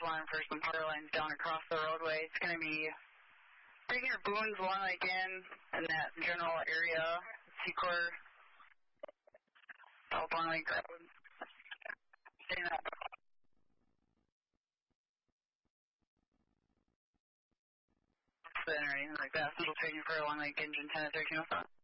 one for some power lines down across the roadway. It's going to be right near Boone's Long Lake Inn in that general area. Secor, South Long Lake Road. Staying up. Or anything like that. Still trading for a Long Lake engine 10 at 1305.